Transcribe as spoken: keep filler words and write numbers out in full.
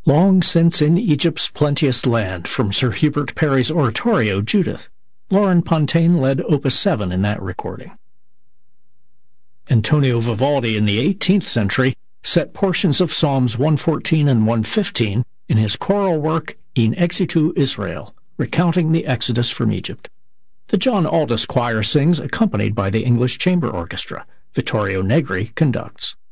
Long since in Egypt's plenteous land, from Sir Hubert Parry's oratorio Judith. Lauren Pontaine led Opus seven in that recording. Antonio Vivaldi in the eighteenth century set portions of Psalms one fourteen and one fifteen in his choral work In Exitu Israel, recounting the exodus from Egypt. The John Aldous Choir sings, accompanied by the English Chamber Orchestra. Vittorio Negri conducts.